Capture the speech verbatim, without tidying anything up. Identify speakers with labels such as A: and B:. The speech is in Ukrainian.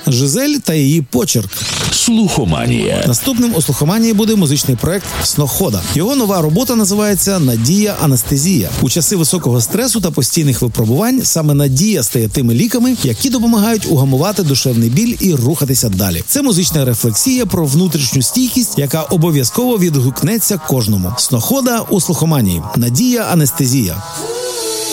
A: Жизель та її почерк.
B: Слухоманія.
A: Наступним у слухоманії буде музичний проект «Снохода». Його нова робота називається «Надія Анестезія». У часи високого стресу та постійних випробувань саме надія стає тими ліками, які допомагають угамувати душевний біль і рухатися далі. Це музична рефлексія про внутрішню стійкість, яка обов'язково відгукнеться кожному. «Снохода» у слухоманії. Надія Анестезія.